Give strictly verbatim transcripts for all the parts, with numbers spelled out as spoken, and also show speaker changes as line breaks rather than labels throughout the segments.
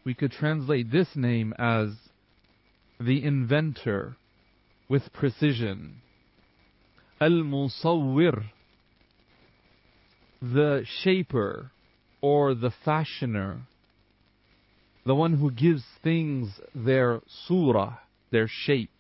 we could translate this name as the inventor with precision. Al-Musawwir, the shaper or the fashioner, the one who gives things their surah, their shape.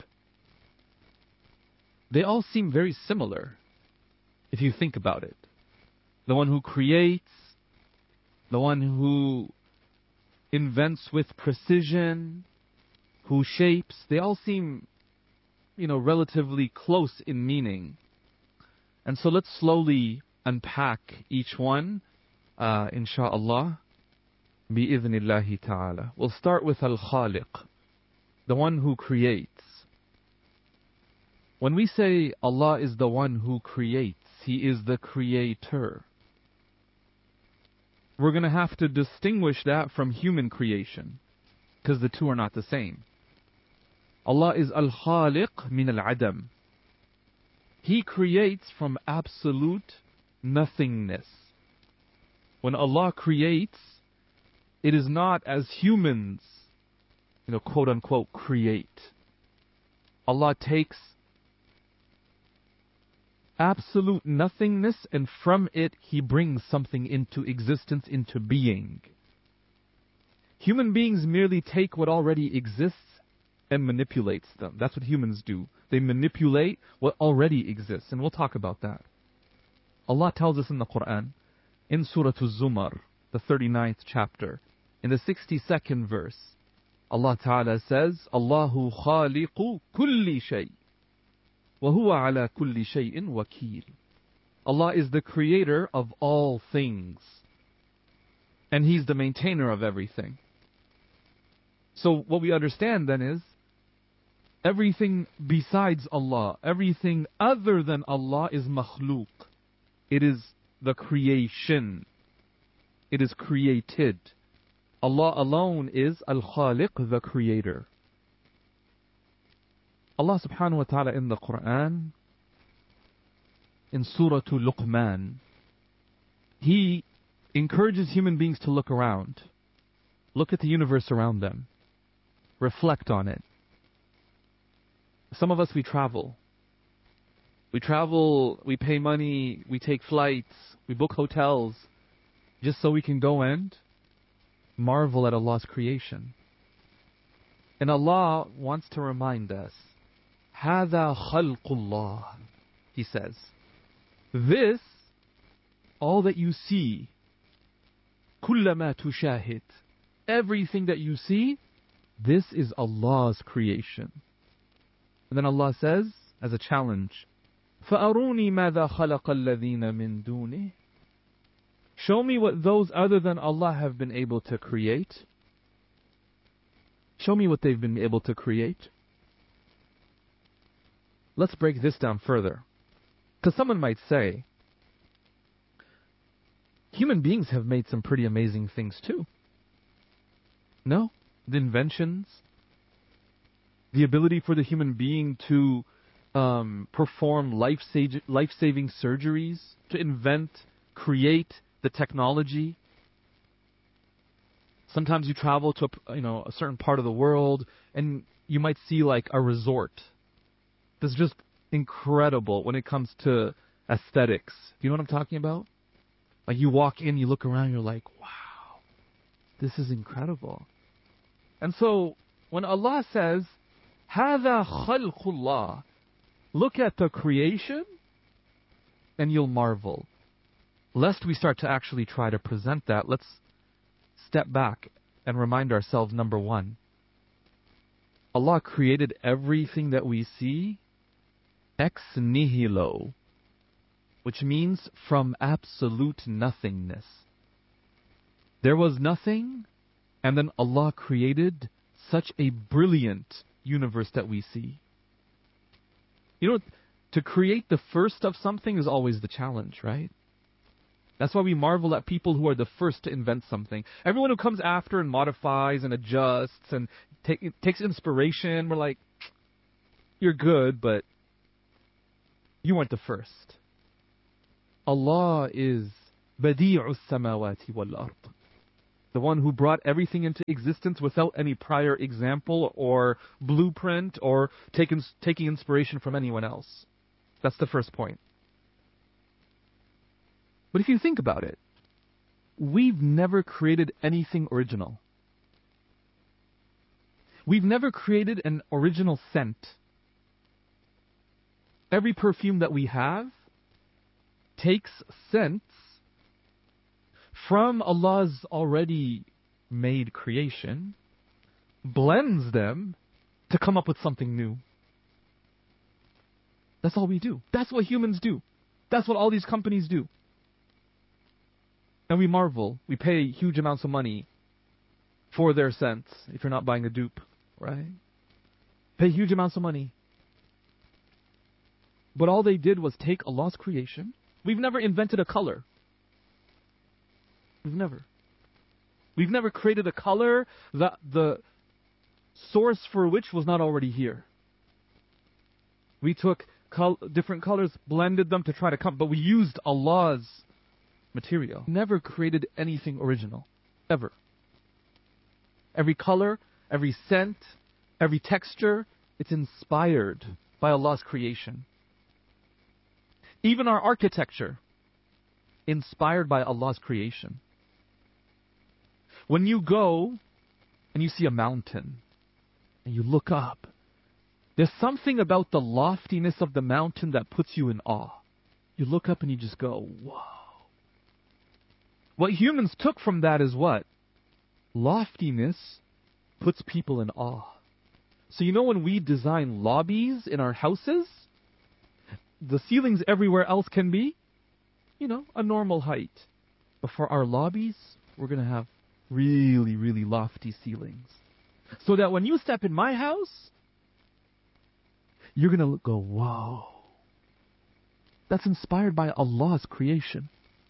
They all seem very similar if you think about it. The one who creates, the one who invents with precision, who shapes, they all seem, you know, relatively close in meaning. And so let's slowly unpack each one, uh, insha'Allah, bi'idhnillahi ta'ala. We'll start with Al-Khaliq, the one who creates. When we say Allah is the one who creates, He is the creator, we're going to have to distinguish that from human creation, because the two are not the same. Allah is Al-Khaliq min al-Adam. He creates from absolute nothingness. When Allah creates, it is not as humans, you know, quote unquote, create. Allah takes absolute nothingness, and from it He brings something into existence, into being. Human beings merely take what already exists and manipulates them. That's what humans do. They manipulate what already exists, and we'll talk about that. Allah tells us in the Quran, in Surah Az-Zumar, the thirty-ninth chapter, in the sixty-second verse, Allah Ta'ala says, Allahu khaliqu kulli shay, wa huwa ala kulli shay'in wakil. Allah is the creator of all things, and He's the maintainer of everything. So what we understand then is, everything besides Allah, everything other than Allah is makhluk. It is the creation. It is created. Allah alone is Al-Khaliq, the creator. Allah subhanahu wa ta'ala in the Quran, in Surah Luqman, He encourages human beings to look around. Look at the universe around them. Reflect on it. Some of us, we travel. We travel, we pay money, we take flights, we book hotels, just so we can go and marvel at Allah's creation. And Allah wants to remind us, هَذَا خَلْقُ اللَّهِ, He says. This, all that you see, كُلَّمَا تُشَاهِدْ, everything that you see, this is Allah's creation. And then Allah says, as a challenge, فَأَرُونِي مَاذَا خَلَقَ الَّذِينَ مِن دُونِهِ, show me what those other than Allah have been able to create. Show me what they've been able to create. Let's break this down further. Because someone might say, human beings have made some pretty amazing things too. No? The inventions, the ability for the human being to um, perform life-saving life-saving surgeries, to invent, create the technology. Sometimes you travel to a, you know, a certain part of the world, and you might see like a resort. This is just incredible when it comes to aesthetics. Do you know what I'm talking about? Like you walk in, you look around, you're like, wow, this is incredible. And so when Allah says, هَذَا خَلْقُ اللَّهِ, look at the creation and you'll marvel. Lest we start to actually try to present that, let's step back and remind ourselves, number one, Allah created everything that we see ex nihilo, which means from absolute nothingness. There was nothing, and then Allah created such a brilliant universe that we see. You know, to create the first of something is always the challenge, right? That's why we marvel at people who are the first to invent something. Everyone who comes after and modifies and adjusts and take, takes inspiration, we're like, you're good, but you weren't the first. Allah is Badi'us samawati wal ard. The one who brought everything into existence without any prior example or blueprint or taking, taking inspiration from anyone else. That's the first point. But if you think about it, we've never created anything original. We've never created an original scent. Every perfume that we have takes scents from Allah's already made creation, blends them to come up with something new. That's all we do. That's what humans do. That's what all these companies do. And we marvel. We pay huge amounts of money for their scents if you're not buying a dupe, right? Pay huge amounts of money. But all they did was take Allah's creation. We've never invented a color. We've never. We've never created a color that the source for which was not already here. We took col- different colors, blended them to try to come, but we used Allah's material. Never created anything original. Ever. Every color, every scent, every texture, it's inspired by Allah's creation. Even our architecture, inspired by Allah's creation. When you go and you see a mountain and you look up, there's something about the loftiness of the mountain that puts you in awe. You look up and you just go, whoa. What humans took from that is what? Loftiness puts people in awe. So you know when we design lobbies in our houses, the ceilings everywhere else can be, you know, a normal height. But for our lobbies, we're going to have really, really lofty ceilings. So that when you step in my house, you're going to go, whoa. That's inspired by Allah's creation.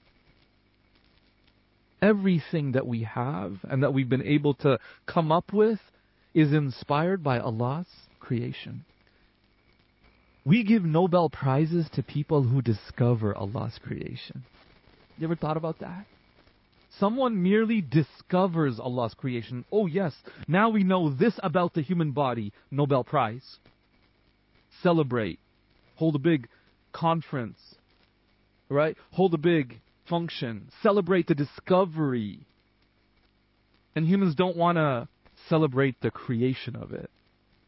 Everything that we have and that we've been able to come up with is inspired by Allah's creation. We give Nobel Prizes to people who discover Allah's creation. You ever thought about that? Someone merely discovers Allah's creation. Oh yes, now we know this about the human body. Nobel Prize. Celebrate. Hold a big conference. Right? Hold a big function. Celebrate the discovery. And humans don't want to celebrate the creation of it.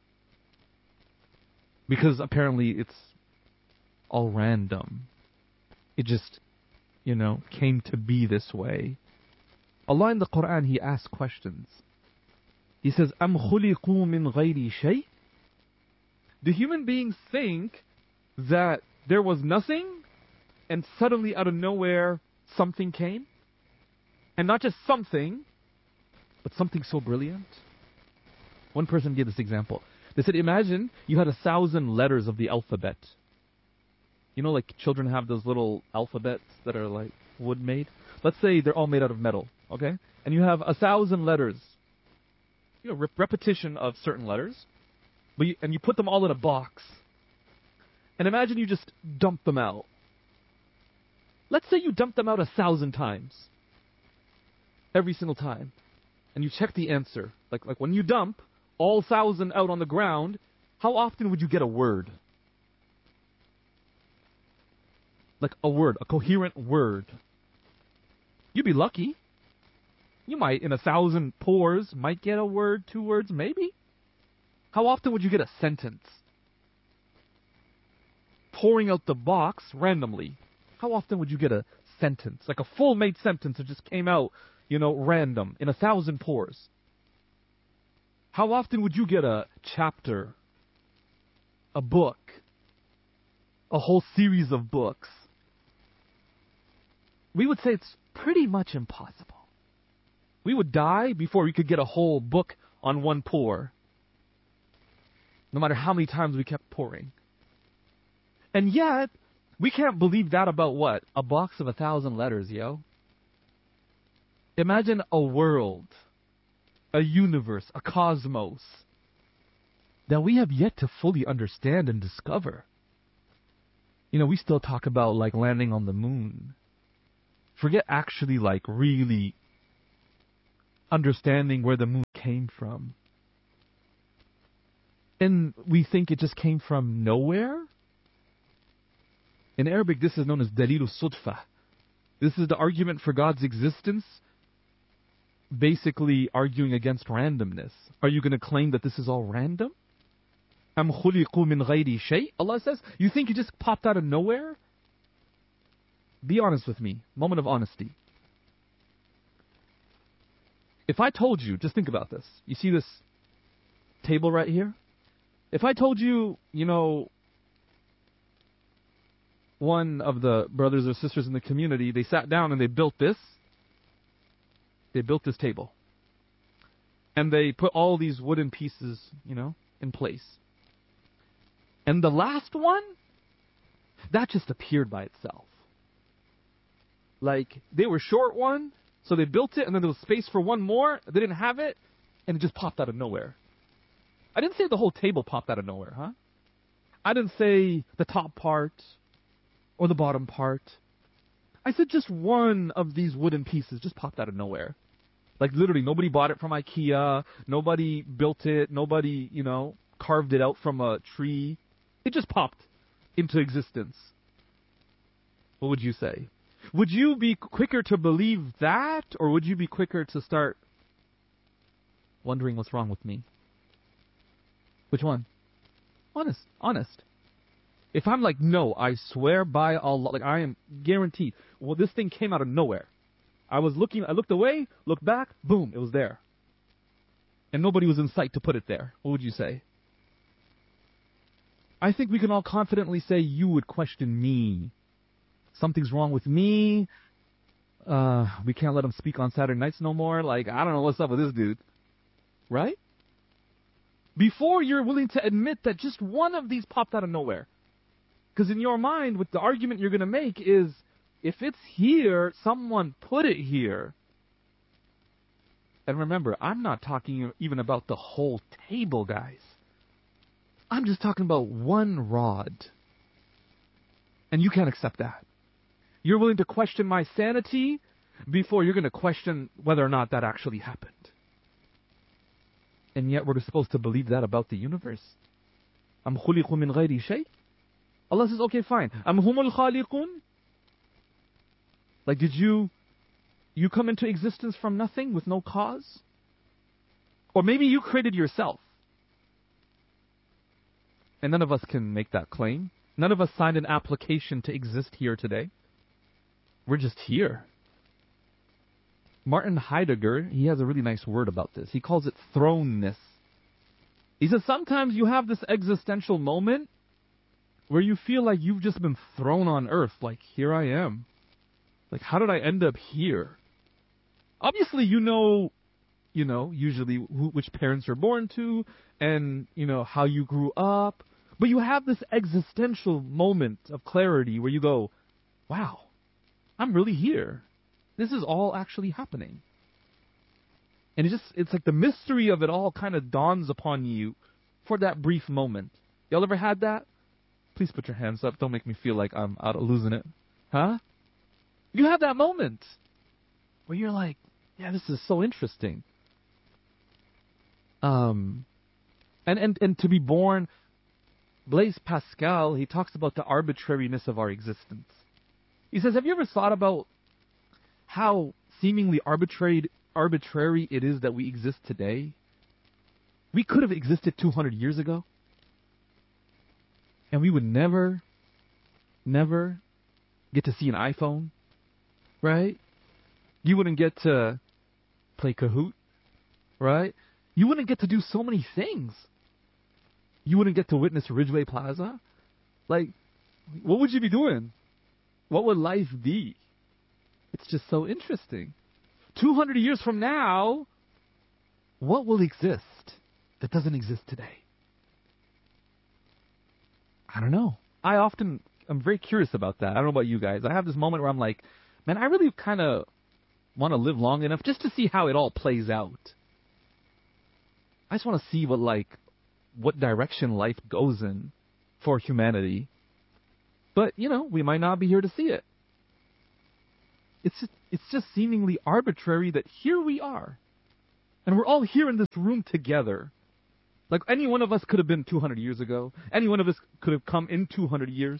Because apparently it's all random. It just, you know, came to be this way. Allah in the Quran, He asks questions. He says, أَمْ خُلِقُوا مِنْ غَيْرِ شَيْءٍ? Do human beings think that there was nothing and suddenly out of nowhere something came? And not just something, but something so brilliant? One person gave this example. They said, imagine you had a thousand letters of the alphabet. You know, like children have those little alphabets that are like wood made. Let's say they're all made out of metal, okay? And you have a thousand letters. You know, rep- repetition of certain letters. But you, and you put them all in a box. And imagine you just dump them out. Let's say you dump them out a thousand times. Every single time. And you check the answer. Like, like when you dump all thousand out on the ground, how often would you get a word? Like a word, a coherent word. You'd be lucky. You might, in a thousand pores, might get a word, two words, maybe. How often would you get a sentence? Pouring out the box randomly. How often would you get a sentence? Like a full-made sentence that just came out, you know, random, in a thousand pores. How often would you get a chapter, a book, a whole series of books? We would say it's pretty much impossible. We would die before we could get a whole book on one pour, no matter how many times we kept pouring. And yet, we can't believe that about what? A box of a thousand letters, yo. Imagine a world, a universe, a cosmos that we have yet to fully understand and discover. You know, we still talk about like landing on the moon. Forget actually like really understanding where the moon came from. And we think it just came from nowhere. In Arabic, this is known as Dalilu Sudfa. This is the argument for God's existence, basically arguing against randomness. Are you going to claim that this is all random? Am khuliqu min ghayri shay? Allah says, you think you just popped out of nowhere? Be honest with me. Moment of honesty. If I told you, just think about this. You see this table right here? If I told you, you know, one of the brothers or sisters in the community, they sat down and they built this. They built this table. And they put all these wooden pieces, you know, in place. And the last one, that just appeared by itself. Like, they were short one, so they built it, and then there was space for one more. They didn't have it, and it just popped out of nowhere. I didn't say the whole table popped out of nowhere, huh? I didn't say the top part or the bottom part. I said just one of these wooden pieces just popped out of nowhere. Like, literally, nobody bought it from IKEA. Nobody built it. Nobody, you know, carved it out from a tree. It just popped into existence. What would you say? Would you be quicker to believe that, or would you be quicker to start wondering what's wrong with me? Which one? Honest. Honest. If I'm like, no, I swear by Allah, like I am guaranteed, well, this thing came out of nowhere. I was looking, I looked away, looked back, boom, it was there. And nobody was in sight to put it there. What would you say? I think we can all confidently say you would question me. Something's wrong with me. Uh, we can't let him speak on Saturday nights no more. Like, I don't know what's up with this dude. Right? Before you're willing to admit that just one of these popped out of nowhere. Because in your mind, with the argument you're going to make is, if it's here, someone put it here. And remember, I'm not talking even about the whole table, guys. I'm just talking about one rod. And you can't accept that. You're willing to question my sanity before you're going to question whether or not that actually happened. And yet we're supposed to believe that about the universe. Am khuliqu min ghayri shay? Allah says, okay, fine. Am humul khaliqun? Like, did you you come into existence from nothing with no cause? Or maybe you created yourself. And none of us can make that claim. None of us signed an application to exist here today. We're just here. Martin Heidegger, he has a really nice word about this. He calls it thrownness. He says sometimes you have this existential moment where you feel like you've just been thrown on earth. Like, here I am. Like, how did I end up here? Obviously, you know, you know, usually who, which parents you're born to and, you know, how you grew up. But you have this existential moment of clarity where you go, wow, I'm really here. This is all actually happening. And it's just, it's like the mystery of it all kind of dawns upon you for that brief moment. Y'all ever had that? Please put your hands up. Don't make me feel like I'm out of losing it. Huh? You have that moment where you're like, yeah, this is so interesting. Um, and, and, and to be born, Blaise Pascal, he talks about the arbitrariness of our existence. He says, have you ever thought about how seemingly arbitrary, arbitrary it is that we exist today? We could have existed two hundred years ago. And we would never, never get to see an iPhone, right? You wouldn't get to play Kahoot, right? You wouldn't get to do so many things. You wouldn't get to witness Ridgeway Plaza. Like, what would you be doing? What would life be? It's just so interesting. two hundred years from now, what will exist that doesn't exist today? I don't know. I often, I'm very curious about that. I don't know about you guys. I have this moment where I'm like, man, I really kind of want to live long enough just to see how it all plays out. I just want to see what, like, what direction life goes in for humanity. But, you know, we might not be here to see it. It's just, it's just seemingly arbitrary that here we are. And we're all here in this room together. Like any one of us could have been two hundred years ago. Any one of us could have come in two hundred years.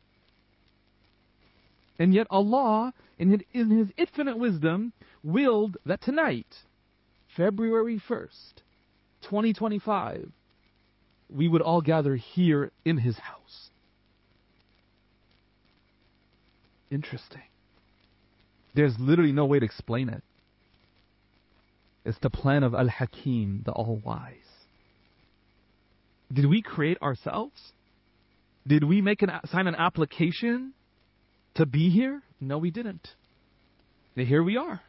And yet Allah, in His infinite wisdom, willed that tonight, February first, twenty twenty-five, we would all gather here in His house. Interesting. There's literally no way to explain it. It's the plan of Al-Hakim, the All-Wise. Did we create ourselves? Did we make an sign an application to be here? No, we didn't. And here we are.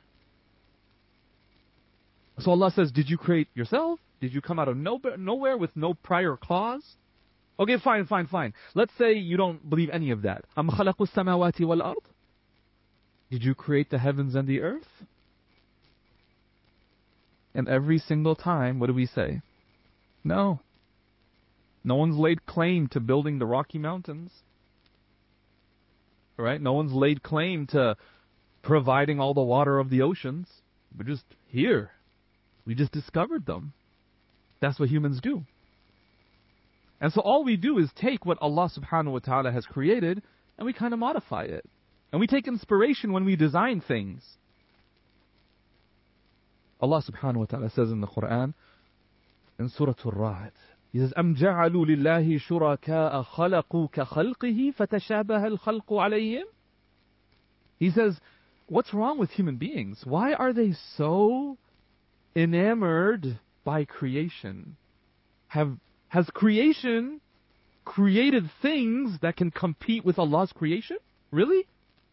So Allah says, did you create yourself? Did you come out of nowhere, nowhere with no prior cause? Okay, fine, fine, fine. Let's say you don't believe any of that. أَمْ خَلَقُوا السَّمَاوَاتِ وَالْأَرْضِ? Did you create the heavens and the earth? And every single time, what do we say? No. No one's laid claim to building the Rocky Mountains. Right? No one's laid claim to providing all the water of the oceans. We're just here. We just discovered them. That's what humans do. And so all we do is take what Allah subhanahu wa ta'ala has created and we kind of modify it. And we take inspiration when we design things. Allah subhanahu wa ta'ala says in the Quran, in Surah Al-Ra'd, He says, أَمْ جَعَلُوا لِلَّهِ شُرَكَاءَ خَلَقُوا كَخَلْقِهِ فَتَشَابَهَ الْخَلْقُ عَلَيْهِمْ? He says, what's wrong with human beings? Why are they so enamored by creation? Have Has creation created things that can compete with Allah's creation? Really?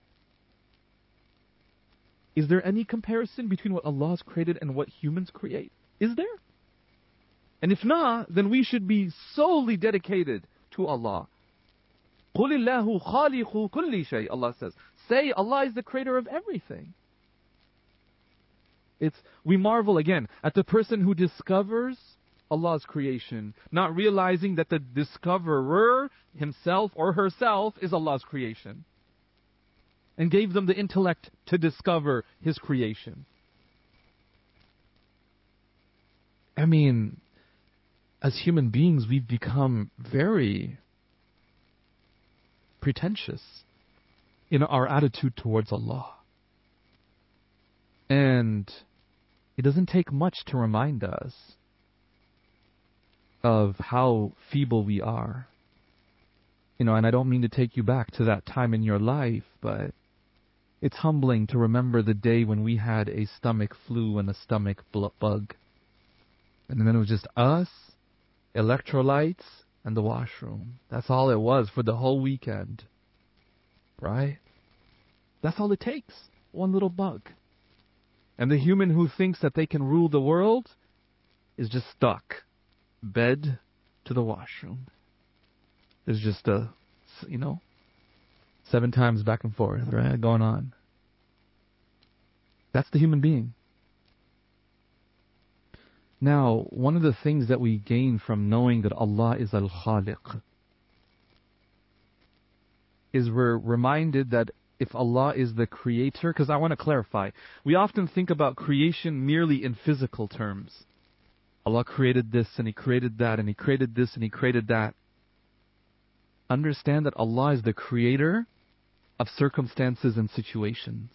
Is there any comparison between what Allah has created and what humans create? Is there? And if not, then we should be solely dedicated to Allah. قُلِ اللَّهُ خَالِقُ كُلِّ شَيْءٍ, Allah says. Say Allah is the creator of everything. It's, we marvel again at the person who discovers Allah's creation, not realizing that the discoverer himself or herself is Allah's creation, and gave them the intellect to discover His creation. I mean, as human beings, we've become very pretentious in our attitude towards Allah. And it doesn't take much to remind us of how feeble we are. You know, and I don't mean to take you back to that time in your life, but it's humbling to remember the day when we had a stomach flu and a stomach bug. And then it was just us, electrolytes, and the washroom. That's all it was for the whole weekend. Right? That's all it takes. One little bug. And the human who thinks that they can rule the world is just stuck. Bed to the washroom. There's just a, you know, seven times back and forth, right, going on. That's the human being. Now, one of the things that we gain from knowing that Allah is Al-Khaliq is we're reminded that if Allah is the creator, because I want to clarify, we often think about creation merely in physical terms. Allah created this and He created that and He created this and He created that. Understand that Allah is the creator of circumstances and situations.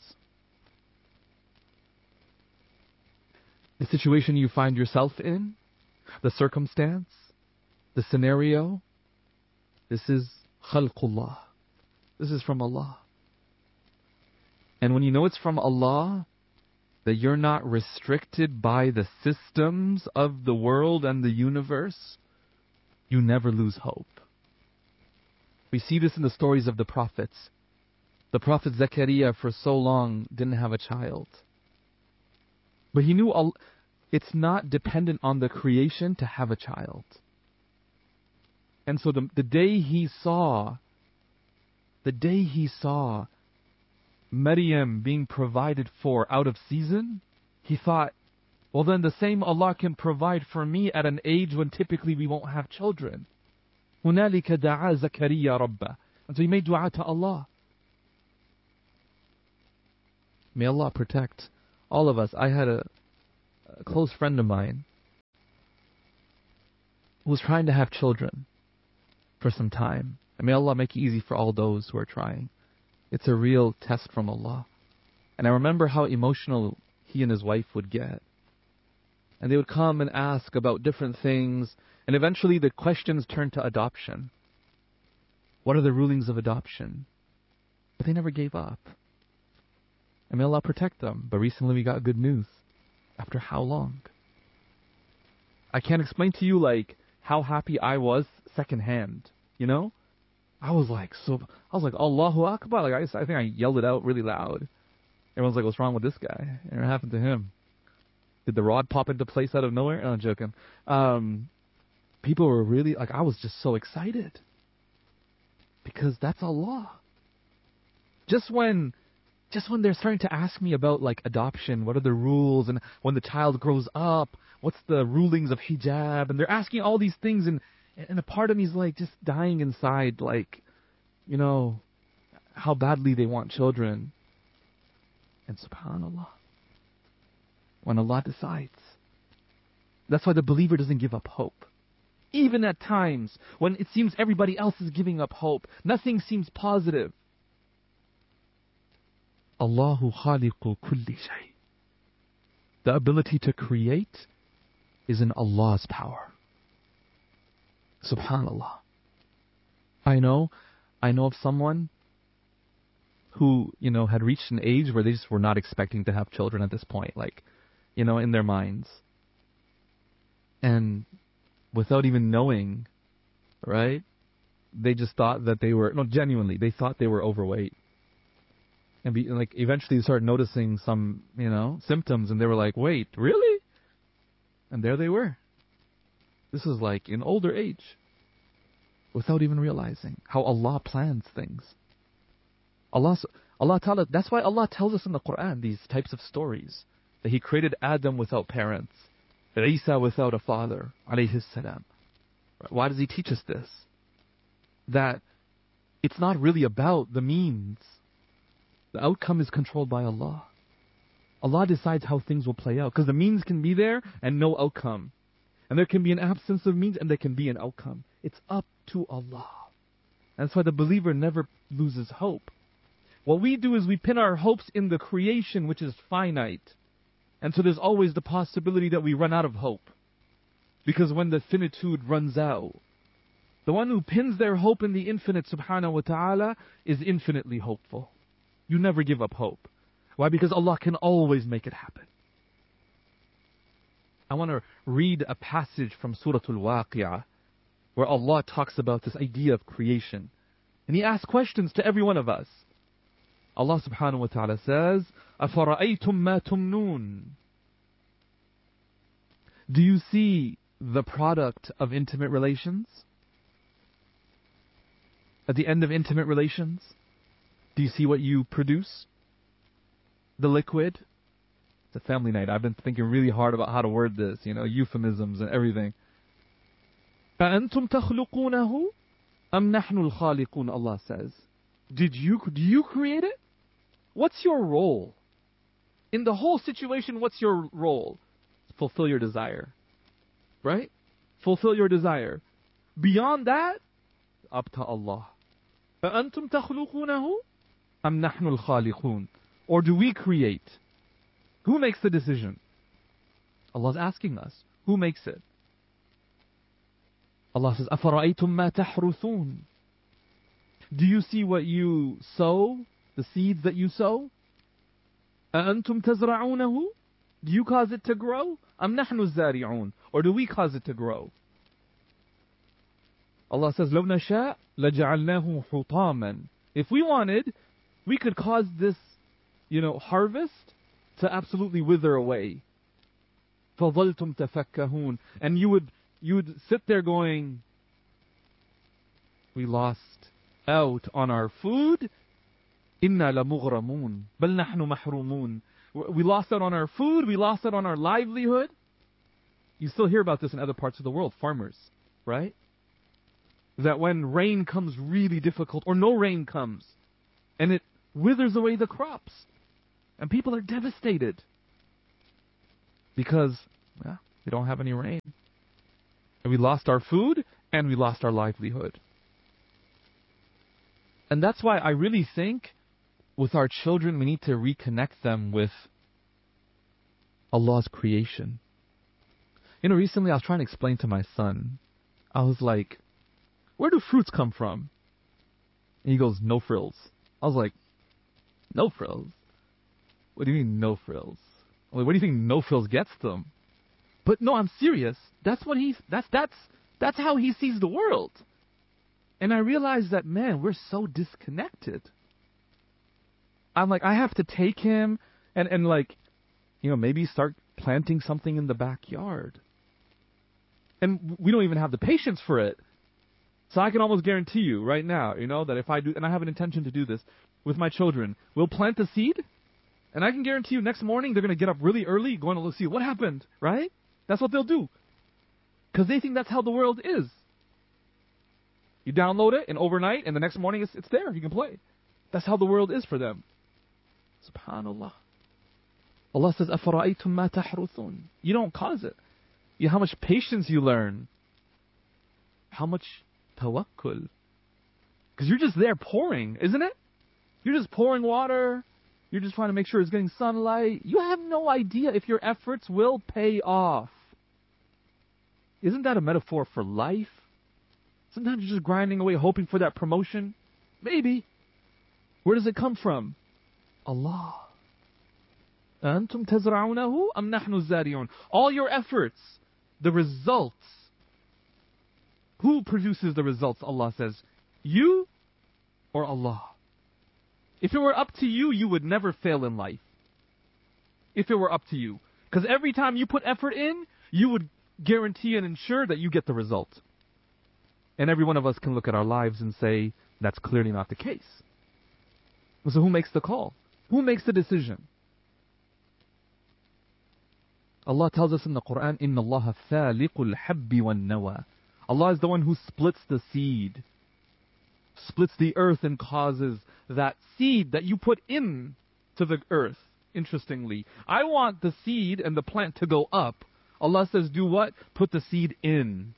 The situation you find yourself in, the circumstance, the scenario, this is khalqullah. This is from Allah. And when you know it's from Allah, that you're not restricted by the systems of the world and the universe, you never lose hope. We see this in the stories of the prophets. The prophet Zechariah for so long didn't have a child. But he knew all, it's not dependent on the creation to have a child. And so the, the day he saw, the day he saw Maryam being provided for out of season, he thought, well then the same Allah can provide for me at an age when typically we won't have children. هُنَالِكَ دَعَا زَكَرِيَّا رَبَّهُ. And so he made dua to Allah. May Allah protect all of us. I had a a close friend of mine who was trying to have children for some time. And may Allah make it easy for all those who are trying. It's a real test from Allah. And I remember how emotional he and his wife would get. And they would come and ask about different things. And eventually the questions turned to adoption. What are the rulings of adoption? But they never gave up. And may Allah protect them. But recently we got good news. After how long? I can't explain to you like how happy I was secondhand. You know? I was like, so, I was like, Allahu Akbar. Like, I, I think I yelled it out really loud. Everyone's like, what's wrong with this guy? And what happened to him? Did the rod pop into place out of nowhere? No, I'm joking. Um, people were really, like, I was just so excited. Because that's Allah. Just when, just when they're starting to ask me about, like, adoption, what are the rules, and when the child grows up, what's the rulings of hijab, and they're asking all these things, and And a part of me is like just dying inside, like, you know, how badly they want children. And subhanAllah, when Allah decides, that's why the believer doesn't give up hope. Even at times when it seems everybody else is giving up hope, nothing seems positive. Allahu khaliqu kulli shay. The ability to create is in Allah's power. Subhanallah. I know, I know of someone who, you know, had reached an age where they just were not expecting to have children at this point, like, you know, in their minds. And without even knowing, right, they just thought that they were, no, genuinely, they thought they were overweight. And be, like, eventually they started noticing some, you know, symptoms, and they were like, wait, really? And there they were. This is like in older age, without even realizing how Allah plans things. Allah, Allah Ta'ala, that's why Allah tells us in the Quran these types of stories. That He created Adam without parents, Isa without a father, alayhi salam. Why does He teach us this? That it's not really about the means. The outcome is controlled by Allah. Allah decides how things will play out. Because the means can be there and no outcome. And there can be an absence of means and there can be an outcome. It's up to Allah. And that's why the believer never loses hope. What we do is we pin our hopes in the creation, which is finite. And so there's always the possibility that we run out of hope. Because when the finitude runs out, the one who pins their hope in the infinite, subhanahu wa ta'ala, is infinitely hopeful. You never give up hope. Why? Because Allah can always make it happen. I want to read a passage from Surah Al-Waqi'ah where Allah talks about this idea of creation. And He asks questions to every one of us. Allah subhanahu wa ta'ala says, أَفَرَأَيْتُم مَا تُمْنُونَ. Do you see the product of intimate relations? At the end of intimate relations, do you see what you produce? The liquid? It's a family night. I've been thinking really hard about how to word this, you know, euphemisms and everything. أَأَنْتُمْ تَخْلُقُونَهُ أَمْ نَحْنُ الْخَالِقُونَ, Allah says. Did you, do you create it? What's your role? In the whole situation, what's your role? Fulfill your desire. Right? Fulfill your desire. Beyond that, up to Allah. أَأَنْتُمْ تَخْلُقُونَهُ أَمْ نَحْنُ الْخَالِقُونَ. Or do we create? Who makes the decision? Allah's asking us. Who makes it? Allah says, أَفَرَأَيْتُم مَا تَحْرُثُونَ. Do you see what you sow? The seeds that you sow? أَأَنْتُمْ تَزْرَعُونَهُ. Do you cause it to grow? أَمْ نَحْنُ الزَّارِعُونَ. Or do we cause it to grow? Allah says, لَوْ نَشَاء لَجَعَلْنَاهُ حُطَامًا. If we wanted, we could cause this, you know, harvest to absolutely wither away. فَظَلْتُمْ تَفَكَّهُونَ. And you would, you would sit there going, we lost out on our food. إِنَّا لَمُغْرَمُونَ بَلْ نَحْنُ مَحْرُومُونَ. We lost out on our food. We lost out on our livelihood. You still hear about this in other parts of the world. Farmers, right? That when rain comes really difficult, or no rain comes, and it withers away the crops, and people are devastated. because yeah, we don't have any rain. And we lost our food and we lost our livelihood. And that's why I really think with our children we need to reconnect them with Allah's creation. You know, recently I was trying to explain to my son, I was like, where do fruits come from? And he goes, no frills. I was like, no frills? What do you mean no frills? I'm like, what do you think no frills gets them? But no, I'm serious. That's what he, that's, that's, that's how he sees the world. And I realized that, man, we're so disconnected. I'm like, I have to take him and, and like, you know, maybe start planting something in the backyard. And we don't even have the patience for it. So I can almost guarantee you right now, you know, that if I do, and I have an intention to do this with my children, we'll plant the seed, and I can guarantee you next morning they're going to get up really early, going to see what happened, right? That's what they'll do. Because they think that's how the world is. You download it, and overnight, and the next morning it's, it's there. You can play. That's how the world is for them. Subhanallah. Allah says, أَفَرَأَيْتُم مَا تَحْرُثُونَ. You don't cause it. You, how much patience you learn. How much tawakkul. Because you're just there pouring, isn't it? You're just pouring water. You're just trying to make sure it's getting sunlight. You have no idea if your efforts will pay off. Isn't that a metaphor for life? Sometimes you're just grinding away, hoping for that promotion. Maybe. Where does it come from? Allah. أَنْتُمْ تَزْرَعُونَهُ أَمْ نَحْنُ الزَّارِعُونَ. All your efforts, the results. Who produces the results, Allah says? You or Allah? If it were up to you, you would never fail in life. If it were up to you. Because every time you put effort in, you would guarantee and ensure that you get the result. And every one of us can look at our lives and say, that's clearly not the case. So who makes the call? Who makes the decision? Allah tells us in the Quran, إِنَّ اللَّهَ فَالِقُ الْحَبِّ وَالنَّوَى. Allah is the one who splits the seed. Splits the earth and causes that seed that you put in to the earth. Interestingly, I want the seed and the plant to go up. Allah says, do what? Put the seed in.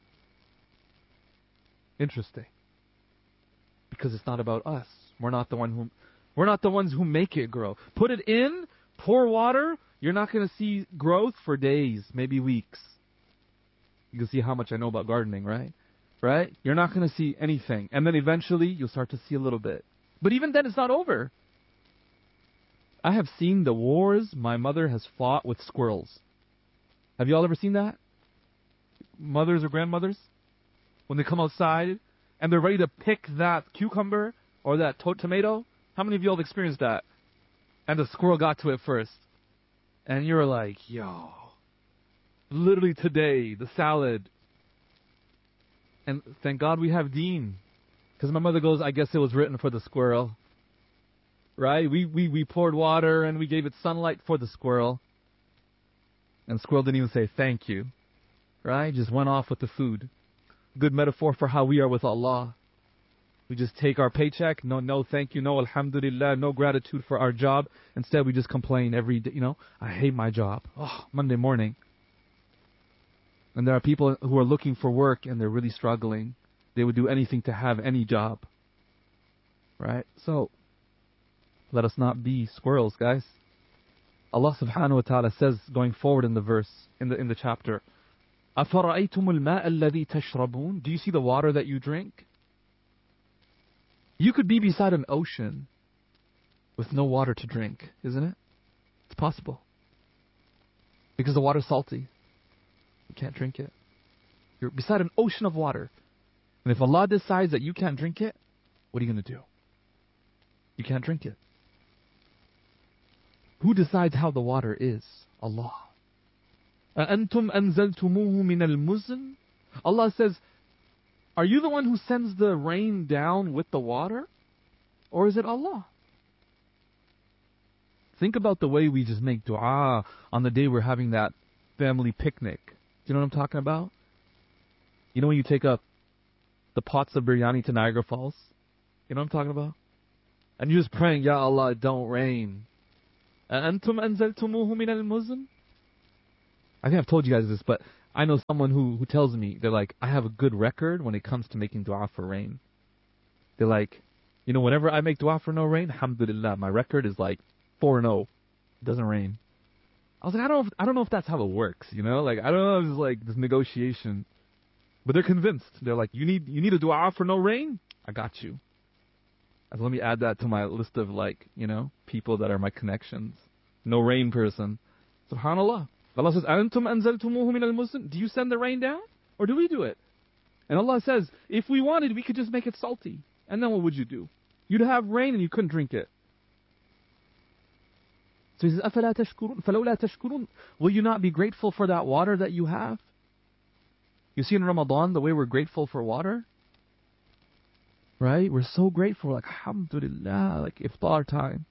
Interesting. Because it's not about us. We're not the one who, we're not the ones who make it grow. Put it in, pour water. You're not going to see growth for days, maybe weeks. You can see how much I know about gardening, right? Right? You're not going to see anything. And then eventually, you'll start to see a little bit. But even then, it's not over. I have seen the wars my mother has fought with squirrels. Have you all ever seen that? Mothers or grandmothers? When they come outside and they're ready to pick that cucumber or that to- tomato. How many of you all have experienced that? And the squirrel got to it first. And you're like, yo. Literally today, the salad. And thank God we have Dean. Because my mother goes, I guess it was written for the squirrel. Right? We, we, we poured water and we gave it sunlight for the squirrel. And the squirrel didn't even say thank you. Right? Just went off with the food. Good metaphor for how we are with Allah. We just take our paycheck. No, no, thank you. No, alhamdulillah. No gratitude for our job. Instead, we just complain every day. You know, I hate my job. Oh, Monday morning. And there are people who are looking for work and they're really struggling. They would do anything to have any job. Right? So, let us not be squirrels, guys. Allah subhanahu wa ta'ala says, going forward in the verse, in the in the chapter, أَفَرَأَيْتُمُ الْمَاءَ الَّذِي تَشْرَبُونَ. Do you see the water that you drink? You could be beside an ocean with no water to drink, isn't it? It's possible. Because the water's salty. You can't drink it. You're beside an ocean of water. And if Allah decides that you can't drink it, what are you going to do? You can't drink it. Who decides how the water is? Allah. أَأَنْتُمْ أَنزَلْتُمُوهُ مِنَ الْمُزْنِ. Allah says, are you the one who sends the rain down with the water? Or is it Allah? Think about the way we just make dua on the day we're having that family picnic. Do you know what I'm talking about? You know when you take up the pots of biryani to Niagara Falls? You know what I'm talking about? And you're just praying, Ya Allah, don't rain. أَأَنْتُمْ أَنزَلْتُمُوهُ مِنَ الْمُزْنِ. I think I've told you guys this, but I know someone who, who tells me, they're like, I have a good record when it comes to making dua for rain. They're like, you know, whenever I make dua for no rain, alhamdulillah, my record is like four and oh. It doesn't rain. I was like, I don't know if, I don't know if that's how it works, you know? Like, I don't know if it's like this negotiation. But they're convinced. They're like, you need you need a dua for no rain? I got you. And let me add that to my list of, like, you know, people that are my connections. No rain person. SubhanAllah. Allah says, أَنْتُمْ أَنزَلْتُمُوهُ مِنَ الْمُزْنِ. Do you send the rain down? Or do we do it? And Allah says, if we wanted, we could just make it salty. And then what would you do? You'd have rain and you couldn't drink it. So he says, أَفَلَا تَشْكُرُونَ فَلَوْلَا تَشْكُرُونَ. Will you not be grateful for that water that you have? You see in Ramadan the way we're grateful for water? Right? We're so grateful, like, alhamdulillah, like iftar time.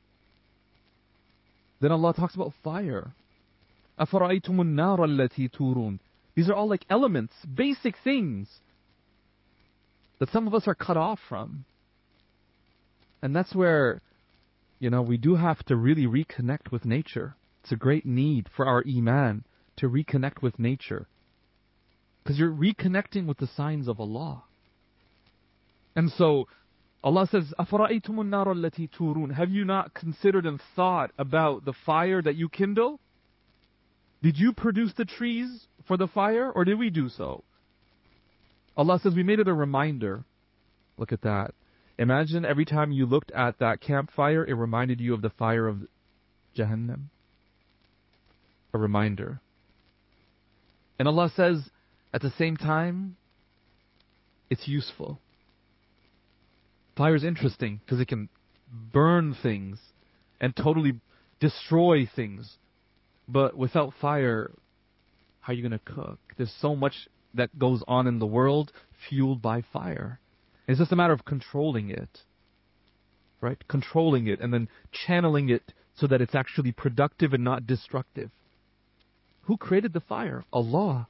Then Allah talks about fire. أَفَرَأَيْتُمُ النَّارَ الَّتِي تُورُونَ. These are all like elements, basic things that some of us are cut off from. And that's where, you know, we do have to really reconnect with nature. It's a great need for our iman to reconnect with nature. Because you're reconnecting with the signs of Allah. And so, Allah says, أَفَرَأَيْتُمُ النَّارَ الَّتِي تُورُونَ. Have you not considered and thought about the fire that you kindle? Did you produce the trees for the fire, or did we do so? Allah says, we made it a reminder. Look at that. Imagine every time you looked at that campfire, it reminded you of the fire of Jahannam. A reminder. And Allah says, at the same time, it's useful. Fire is interesting because it can burn things and totally destroy things. But without fire, how are you going to cook? There's so much that goes on in the world fueled by fire. It's just a matter of controlling it. Right? Controlling it and then channeling it so that it's actually productive and not destructive. Who created the fire? Allah.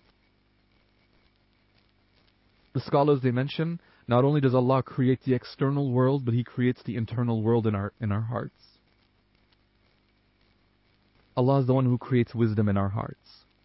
The scholars, they mention, not only does Allah create the external world, but He creates the internal world in our in our hearts. Allah is the one who creates wisdom in our hearts.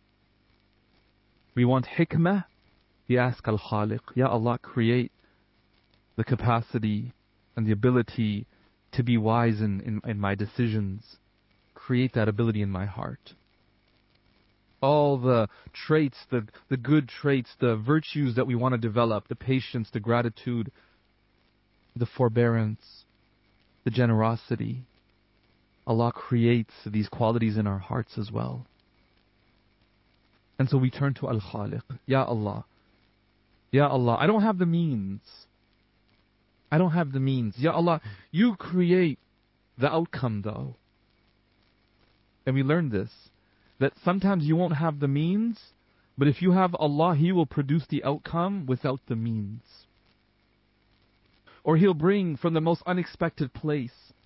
We want hikmah, we ask Al-Khaliq, Ya Allah, create the capacity and the ability to be wise in, in, in my decisions. Create that ability in my heart. All the traits, the, the good traits, the virtues that we want to develop, the patience, the gratitude, the forbearance, the generosity. Allah creates these qualities in our hearts as well. And so we turn to Al-Khaliq. Ya Allah. Ya Allah, I don't have the means. I don't have the means. Ya Allah, you create the outcome though. And we learn this. That sometimes you won't have the means, but if you have Allah, He will produce the outcome without the means. Or He'll bring from the most unexpected place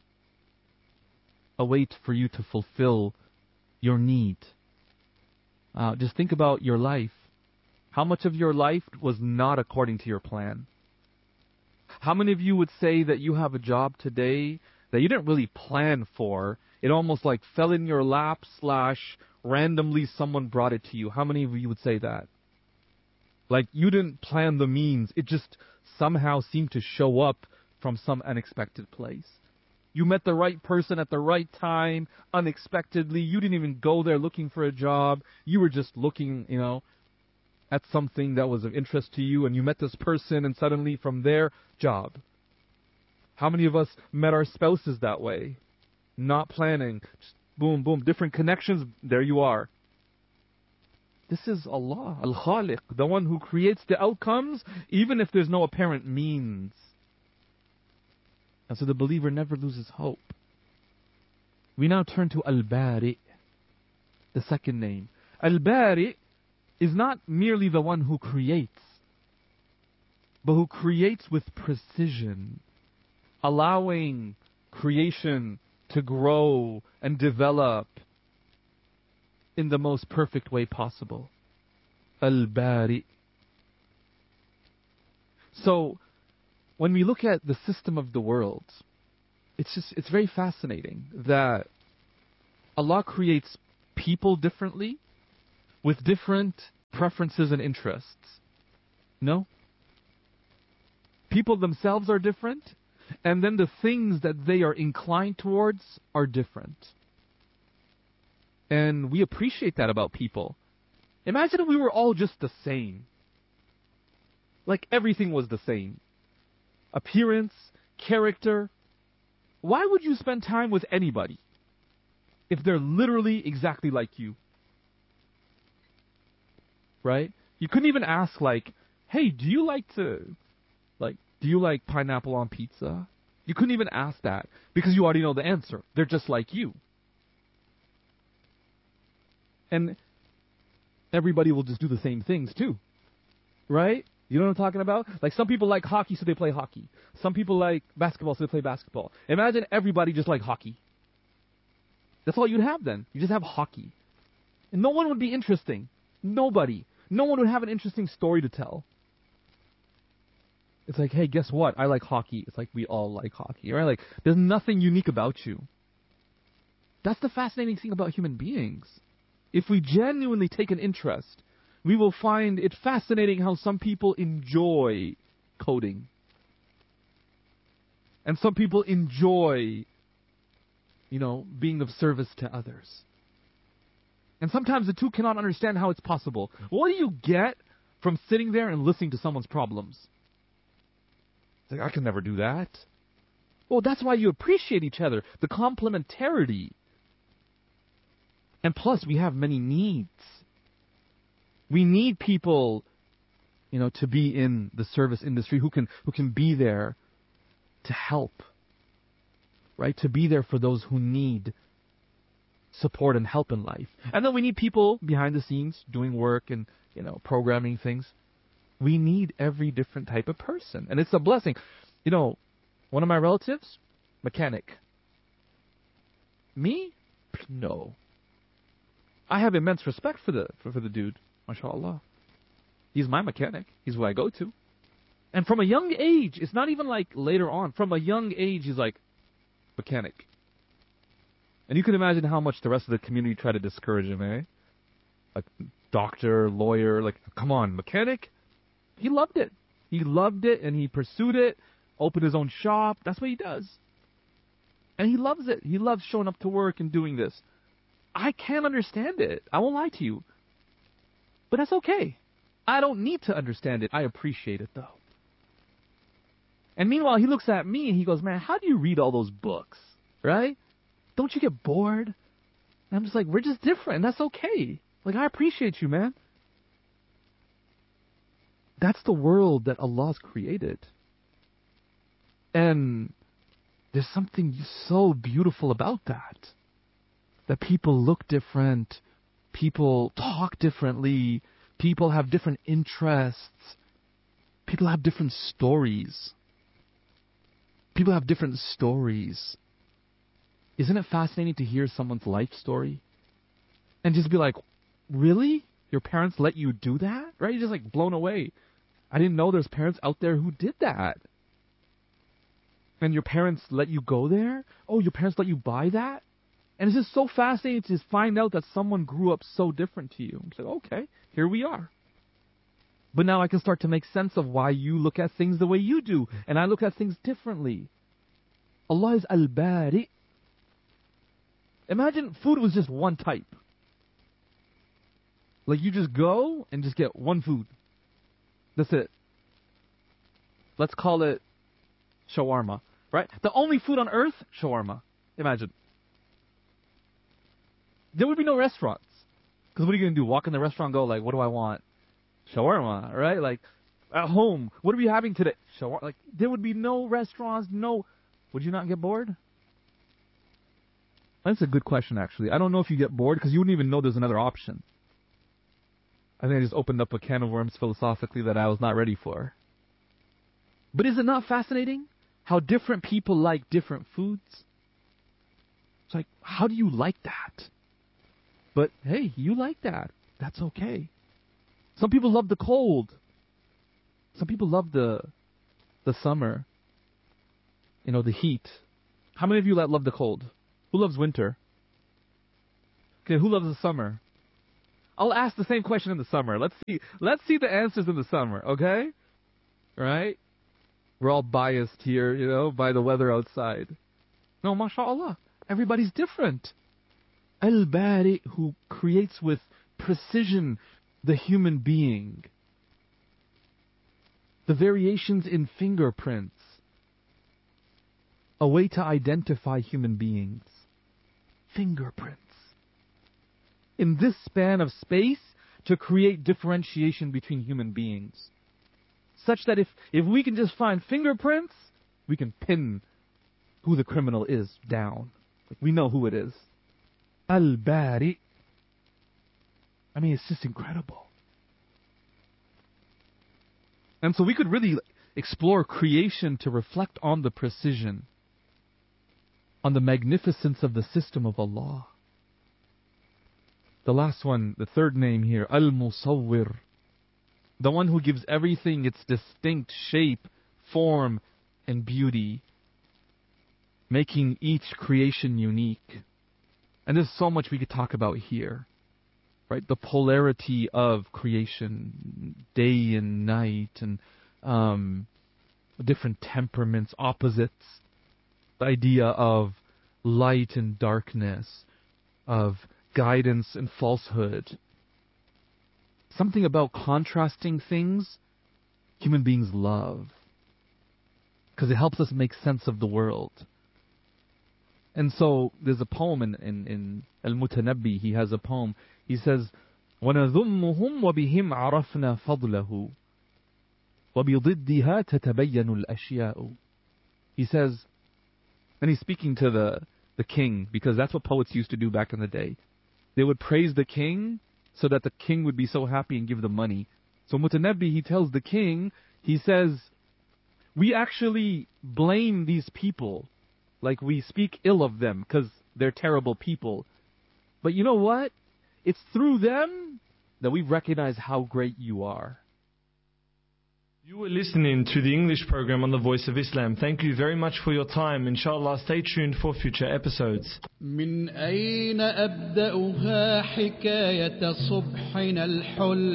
a way for you to fulfill your need. Uh, just think about your life. How much of your life was not according to your plan? How many of you would say that you have a job today that you didn't really plan for? It almost like fell in your lap slash randomly someone brought it to you. How many of you would say that? Like you didn't plan the means. It just somehow seemed to show up from some unexpected place. You met the right person at the right time, unexpectedly. You didn't even go there looking for a job. You were just looking, you know, at something that was of interest to you, and you met this person, and suddenly from there, job. How many of us met our spouses that way? Not planning. Just boom, boom. Different connections. There you are. This is Allah, Al-Khaliq, the one who creates the outcomes, even if there's no apparent means. And so the believer never loses hope. We now turn to Al-Bari, the second name. Al-Bari is not merely the one who creates, but who creates with precision, allowing creation to grow and develop in the most perfect way possible. Al-Bari. So, when we look at the system of the world, it's just, it's very fascinating that Allah creates people differently, with different preferences and interests. No? People themselves are different, and then the things that they are inclined towards are different. And we appreciate that about people. Imagine if we were all just the same. Like everything was the same. Appearance, character. Why would you spend time with anybody if they're literally exactly like you? Right? You couldn't even ask like, hey, do you like to, like, do you like pineapple on pizza? You couldn't even ask that because you already know the answer. They're just like you. And everybody will just do the same things too. Right? You know what I'm talking about? Like some people like hockey, so they play hockey. Some people like basketball, so they play basketball. Imagine everybody just like hockey. That's all you'd have then. You just have hockey. And no one would be interesting. Nobody. No one would have an interesting story to tell. It's like, hey, guess what? I like hockey. It's like we all like hockey, right? Like, there's nothing unique about you. That's the fascinating thing about human beings. If we genuinely take an interest, we will find it fascinating how some people enjoy coding. And some people enjoy, you know, being of service to others. And sometimes the two cannot understand how it's possible. What do you get from sitting there and listening to someone's problems? It's like, I can never do that. Well, that's why you appreciate each other. The complementarity. And plus, we have many needs. We need people, you know, to be in the service industry who can who can be there to help. Right? To be there for those who need support and help in life. And then we need people behind the scenes doing work and, you know, programming things. We need every different type of person. And it's a blessing. You know, one of my relatives, mechanic. Me? No. I have immense respect for the for, for the dude. MashaAllah. He's my mechanic. He's who I go to. And from a young age, it's not even like later on. From a young age, he's like, mechanic. And you can imagine how much the rest of the community try to discourage him, eh? Like, doctor, lawyer, like, come on, mechanic? He loved it. He loved it, and he pursued it, opened his own shop. That's what he does. And he loves it. He loves showing up to work and doing this. I can't understand it. I won't lie to you. But that's okay. I don't need to understand it. I appreciate it, though. And meanwhile, he looks at me and he goes, man, how do you read all those books? Right? Don't you get bored? And I'm just like, we're just different. And that's okay. Like, I appreciate you, man. That's the world that Allah's created. And there's something so beautiful about that. That people look different. People talk differently. People have different interests. People have different stories. People have different stories. Isn't it fascinating to hear someone's life story? And just be like, really? Your parents let you do that? Right? You're just like blown away. I didn't know there's parents out there who did that. And your parents let you go there? Oh, your parents let you buy that? And it's just so fascinating to just find out that someone grew up so different to you. It's like, okay, here we are. But now I can start to make sense of why you look at things the way you do. And I look at things differently. Allah is Al-Bari. Imagine food was just one type. Like you just go and just get one food. That's it. Let's call it shawarma, right? The only food on earth, shawarma. Imagine. There would be no restaurants. Because what are you going to do? Walk in the restaurant and go like, what do I want? Shawarma, right? Like, at home, what are we having today? Shawarma. Like, there would be no restaurants, no... Would you not get bored? That's a good question, actually. I don't know if you get bored because you wouldn't even know there's another option. I think I just opened up a can of worms philosophically that I was not ready for. But is it not fascinating how different people like different foods? It's like, how do you like that? But hey, you like that. That's okay. Some people love the cold. Some people love the the summer. You know, the heat. How many of you love the cold? Who loves winter? Okay, who loves the summer? I'll ask the same question in the summer. Let's see. Let's see the answers in the summer, okay? Right? We're all biased here, you know, by the weather outside. No, mashallah. Everybody's different. Al-Bari, who creates with precision the human being. The variations in fingerprints. A way to identify human beings. Fingerprints. In this span of space, to create differentiation between human beings. Such that if, if we can just find fingerprints, we can pin who the criminal is down. Like we know who it is. Al-Bari. I mean, it's just incredible. And so we could really explore creation to reflect on the precision, on the magnificence of the system of Allah. The last one, the third name here, Al-Musawwir. The one who gives everything its distinct shape, form, and beauty, making each creation unique. And there's so much we could talk about here, right? The polarity of creation, day and night, and um, different temperaments, opposites. The idea of light and darkness, of guidance and falsehood. Something about contrasting things human beings love. Because it helps us make sense of the world. And so there's a poem in, in, in Al-Mutanabbi. He has a poem. He says, وَنَذُمُّهُمْ وَبِهِمْ عَرَفْنَا فَضْلَهُ وَبِضِدِّهَا تَتَبَيَّنُ الْأَشْيَاءُ. He says, and he's speaking to the, the king, because that's what poets used to do back in the day. They would praise the king so that the king would be so happy and give them money. So Mutanabbi, he tells the king, he says, we actually blame these people. Like we speak ill of them because they're terrible people. But you know what? It's through them that we recognize how great you are.
You were listening to the English program on the Voice of Islam. Thank you very much for your time. Inshallah, stay tuned for future episodes.
من أين أبدأها حكاية صبحنا الحل